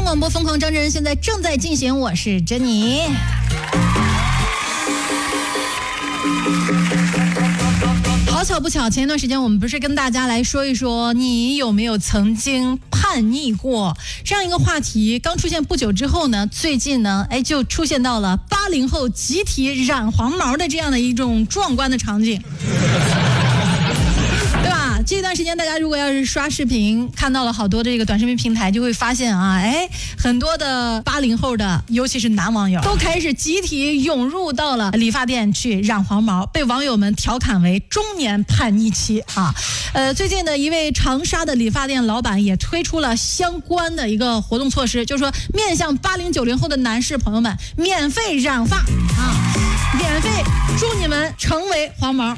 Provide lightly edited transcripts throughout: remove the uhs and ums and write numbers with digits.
广播疯狂张真人现在正在进行，我是珍妮。好巧不巧，前一段时间我们不是跟大家来说一说你有没有曾经叛逆过这样一个话题，刚出现不久之后呢，最近呢就出现到了80后集体染黄毛的这样的一种壮观的场景。对吧？这段时间大家如果要是刷视频，看到了好多的这个短视频平台，就会发现啊，很多的80后的，尤其是男网友，都开始集体涌入到了理发店去染黄毛，被网友们调侃为中年叛逆期啊。最近的一位长沙的理发店老板也推出了相关的一个活动措施，就是说面向80、90后的男士朋友们，免费染发啊，免费祝你们成为黄毛。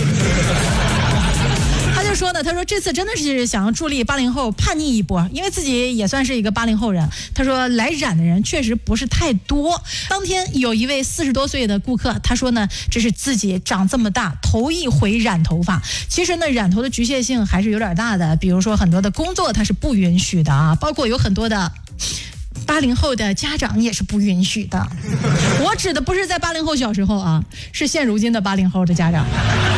他就说呢，他说这次真的是想要助力80后叛逆一波，因为自己也算是一个80后人。他说来染的人确实不是太多。当天有一位40多岁的顾客，他说呢，这是自己长这么大头一回染头发。其实呢，染头的局限性还是有点大的，比如说很多的工作它是不允许的啊，包括有很多的80后的家长也是不允许的。我指的不是在80后小时候啊，是现如今的80后的家长。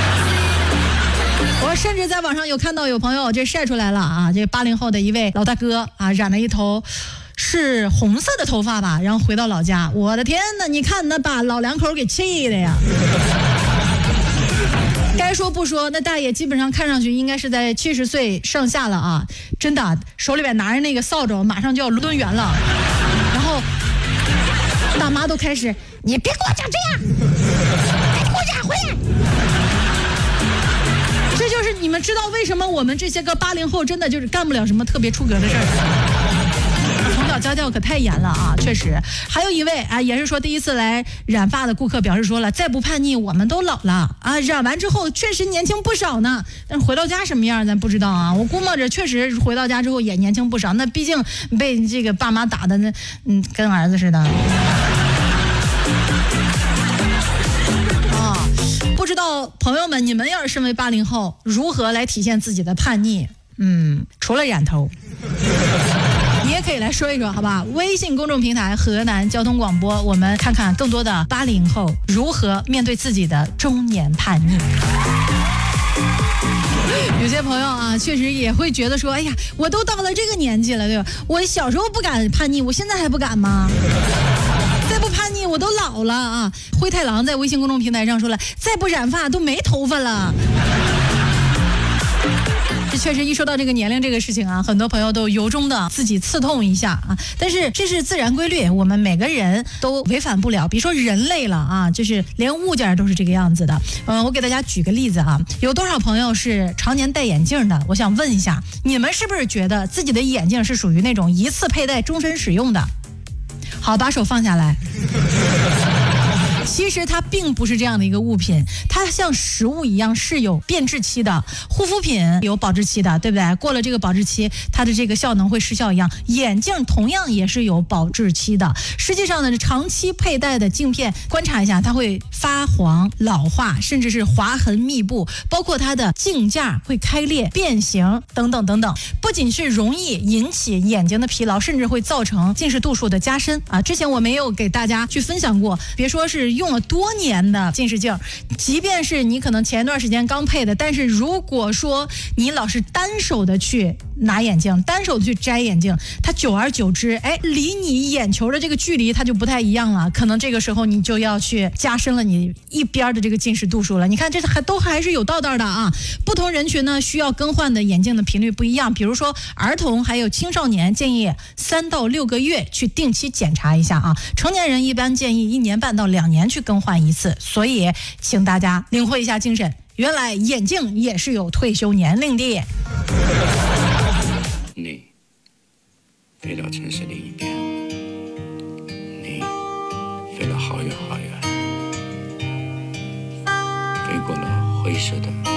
我甚至在网上有看到有朋友这晒出来了啊，这80后的一位老大哥啊，染了一头是红色的头发吧，然后回到老家，我的天哪，你看那把老两口给气的呀。该说不说，那大爷基本上看上去应该是在70岁上下了啊，真的手里边拿着那个扫帚，马上就要抡圆了。然后大妈都开始，你别给我长这样，赶紧给我染回来。这就是你们知道为什么我们这些个80后真的就是干不了什么特别出格的事儿。从小家教可太严了啊，确实。还有一位啊，也是说第一次来染发的顾客表示说了，再不叛逆我们都老了啊，染完之后确实年轻不少呢，但是回到家什么样咱不知道啊。我估摸着确实回到家之后也年轻不少，那毕竟被这个爸妈打的那跟儿子似的。不知道朋友们，你们要是身为80后，如何来体现自己的叛逆？除了染头，你也可以来说一说，好吧？微信公众平台河南交通广播，我们看看更多的80后如何面对自己的中年叛逆。有些朋友啊，确实也会觉得说，哎呀，我都到了这个年纪了，对吧？我小时候不敢叛逆，我现在还不敢吗？再不叛逆我都老了啊！灰太狼在微信公众平台上说了，再不染发都没头发了。这确实一说到这个年龄这个事情啊，很多朋友都由衷的自己刺痛一下啊。但是这是自然规律，我们每个人都违反不了。比如说人类了啊，就是连物件都是这个样子的。我给大家举个例子啊，有多少朋友是常年戴眼镜的？我想问一下，你们是不是觉得自己的眼镜是属于那种一次佩戴终身使用的？好，把手放下来。其实它并不是这样的一个物品，它像食物一样是有变质期的，护肤品有保质期的，对不对？过了这个保质期，它的这个效能会失效一样，眼镜同样也是有保质期的。实际上呢，长期佩戴的镜片，观察一下，它会发黄、老化，甚至是划痕密布，包括它的镜架会开裂、变形等等等等。不仅是容易引起眼睛的疲劳，甚至会造成近视度数的加深啊。之前我没有给大家去分享过，别说是用了多年的近视镜，即便是你可能前一段时间刚配的，但是如果说你老是单手的去拿眼镜，单手的去摘眼镜，它久而久之，离你眼球的这个距离它就不太一样了，可能这个时候你就要去加深了你一边的这个近视度数了。你看这还是有道道的啊。不同人群呢需要更换的眼镜的频率不一样，比如说儿童还有青少年建议3到6个月去定期检查一下啊，成年人一般建议1年半到2年去更换一次。所以请大家领会一下精神，原来眼镜也是有退休年龄的。 你飞到城市另一边，你飞了好远好远，飞过了灰色的